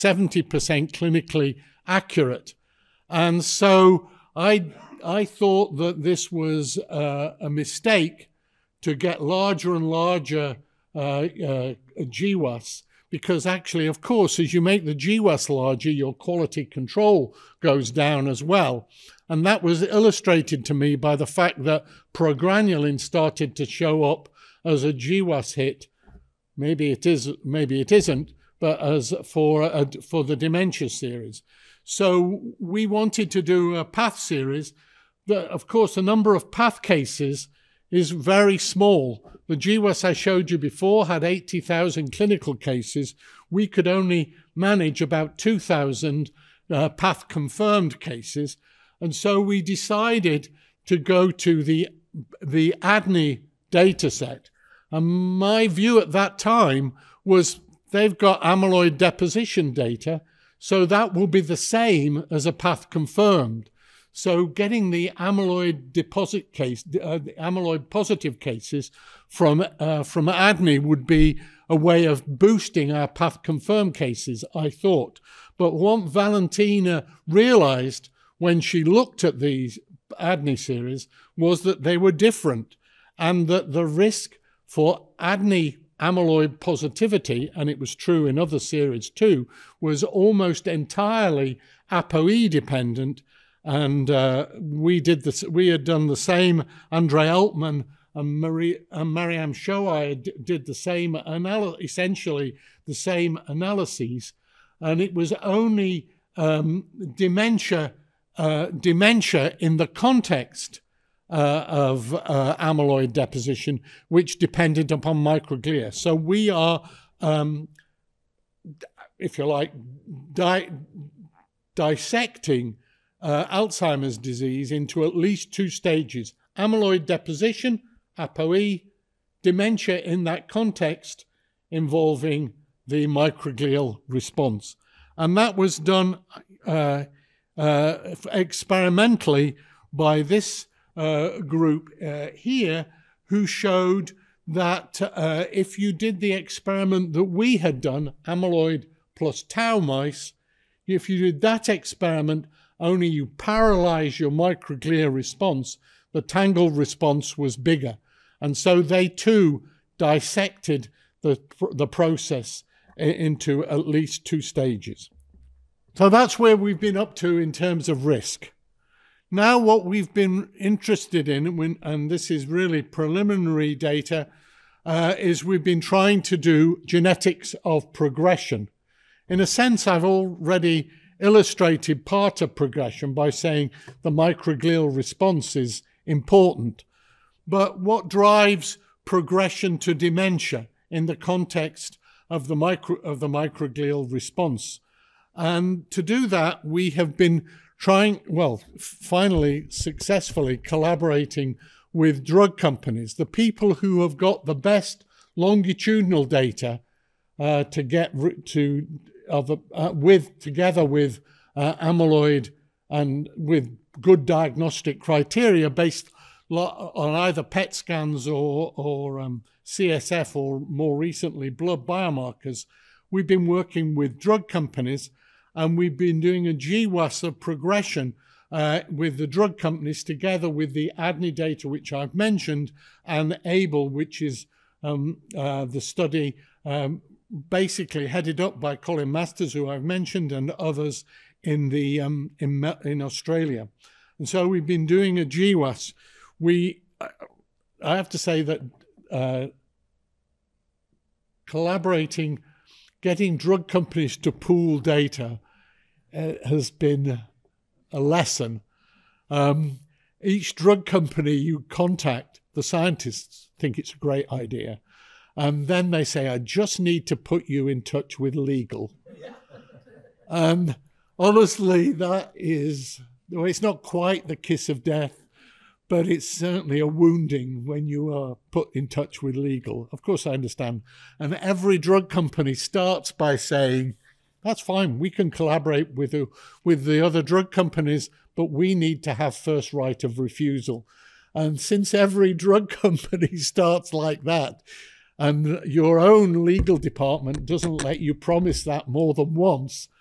70% clinically accurate. And so I thought that this was a mistake to get larger and larger GWAS, because actually, of course, as you make the GWAS larger, your quality control goes down as well. And that was illustrated to me by the fact that progranulin started to show up as a GWAS hit. Maybe it is, maybe it isn't, but as for the dementia series. So we wanted to do a PATH series. Of course, the number of PATH cases is very small. The GWAS I showed you before had 80,000 clinical cases. We could only manage about 2,000 PATH confirmed cases. And so we decided to go to the ADNI data set. And my view at that time was they've got amyloid deposition data, so that will be the same as a PATH confirmed. So getting the amyloid deposit case, the amyloid positive cases from ADNI would be a way of boosting our PATH confirmed cases, I thought. But what Valentina realized when she looked at these ADNI series was that they were different, and that the risk for ADNI amyloid positivity, and it was true in other series too, was almost entirely ApoE dependent. And we had done the same. Andre Altman and Mariam Shoai did the same, essentially the same analyses. And it was only dementia in the context of amyloid deposition, which depended upon microglia. So we are, if you like, dissecting Alzheimer's disease into at least two stages: amyloid deposition, ApoE, dementia in that context involving the microglial response. And that was done experimentally by this group here, who showed that if you did the experiment that we had done, amyloid plus tau mice, if you did that experiment, only you paralyze your microglia response, the tangled response was bigger. And so they too dissected the process into at least two stages. So that's where we've been up to in terms of risk. Now what we've been interested in, and this is really preliminary data, is we've been trying to do genetics of progression. In a sense, I've already illustrated part of progression by saying the microglial response is important. But what drives progression to dementia in the context of the microglial response? And to do that, we have been finally successfully collaborating with drug companies, the people who have got the best longitudinal data together with amyloid and with good diagnostic criteria based on either PET scans or CSF, or more recently blood biomarkers. We've been working with drug companies, and we've been doing a GWAS of progression with the drug companies together with the ADNI data, which I've mentioned, and ABLE, which is the study basically headed up by Colin Masters, who I've mentioned, and others in Australia. And so we've been doing a GWAS. I have to say that collaborating, getting drug companies to pool data has been a lesson. Each drug company you contact, the scientists think it's a great idea. And then they say, I just need to put you in touch with legal. And honestly, that is, well, it's not quite the kiss of death, but it's certainly a wounding when you are put in touch with legal. Of course, I understand. And every drug company starts by saying, that's fine, we can collaborate with the other drug companies, but we need to have first right of refusal. And since every drug company starts like that, and your own legal department doesn't let you promise that more than once,